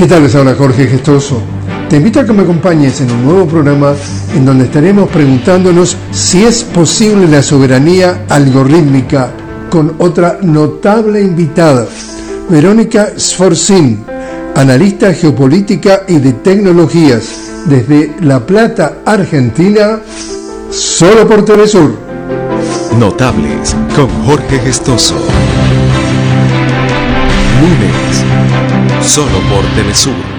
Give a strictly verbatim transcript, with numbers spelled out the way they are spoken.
¿Qué tal? Les habla Jorge Gestoso. Te invito a que me acompañes en un nuevo programa en donde estaremos preguntándonos si es posible la soberanía algorítmica con otra notable invitada, Verónica Sforzin, analista geopolítica y de tecnologías desde La Plata, Argentina, solo por Telesur. Notables con Jorge Gestoso. Lunes, solo por Telesur.